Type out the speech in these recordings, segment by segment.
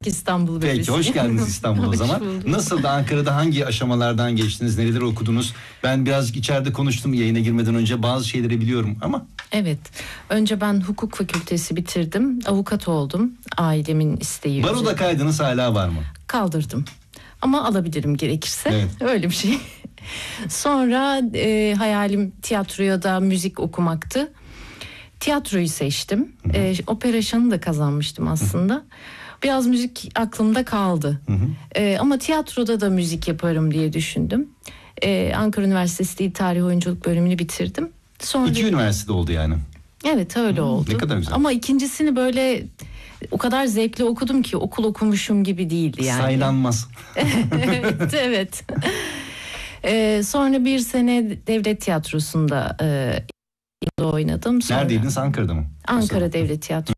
İstanbul bebesi. Peki, hoş geldiniz İstanbul'a o Hoş zaman. bulduk. Nasıl da Ankara'da hangi aşamalardan geçtiniz, neler okudunuz? Ben birazcık içeride konuştum yayına girmeden önce, bazı şeyleri biliyorum ama. Evet. Önce ben hukuk fakültesi bitirdim. Avukat oldum. Ailemin isteği Baroda üzerine. kaydınız hala var mı? Kaldırdım. Ama alabilirim gerekirse. Evet. Öyle bir şey. Sonra hayalim tiyatroya da müzik okumaktı. Tiyatroyu seçtim. Opera şanı da kazanmıştım aslında. Biraz müzik aklımda kaldı. Ama tiyatroda da müzik yaparım diye düşündüm. Ankara Üniversitesi Dil Tarih Oyunculuk bölümünü bitirdim. Sonra 2 üniversitede oldu yani. evet, öyle oldu. Ne kadar güzel. Ama ikincisini böyle o kadar zevkli okudum ki okul okumuşum gibi değildi yani. Saylanmaz. Evet, evet. Sonra bir sene devlet tiyatrosunda oynadım. Sonra Neredeydiniz, Ankara'da mı? Ankara Devlet Tiyatrosu.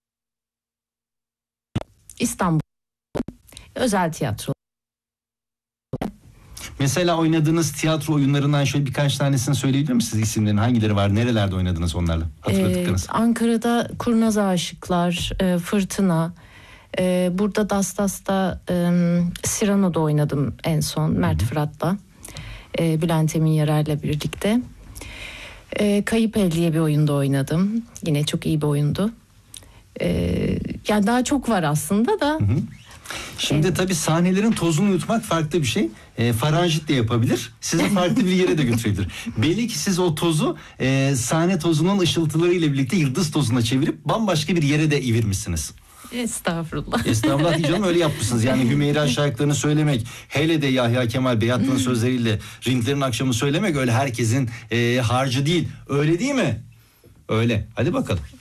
İstanbul. Özel tiyatro. Mesela oynadığınız tiyatro oyunlarından şöyle birkaç tanesini söyleyebilir misiniz, isimlerini? Hangileri var? Nerelerde oynadınız onlarla? Hatırladıklarınız. Ankara'da Kurnaz Aşıklar, Fırtına. Burada Dastas'ta Cyrano'da oynadım en son Mert Fırat'la. Bülent Emin Yarar'la birlikte. Kayıp El diye bir oyunda oynadım. Yine çok iyi bir oyundu. Yani daha çok var aslında da. Şimdi tabii sahnelerin tozunu yutmak farklı bir şey. Faranjit de yapabilir. Sizi farklı bir yere de götürebilir. Belli ki siz o tozu sahne tozunun ışıltılarıyla birlikte yıldız tozuna çevirip bambaşka bir yere de evirmişsiniz. Estağfurullah. Estağfurullah diyeceğim, öyle yapmışsınız. Yani Hümeyra şarkılarını söylemek, hele de Yahya Kemal Beyatlı'nın sözleriyle Renklerin Akşamı söylemek öyle herkesin harcı değil. Öyle değil mi? Öyle. Hadi bakalım.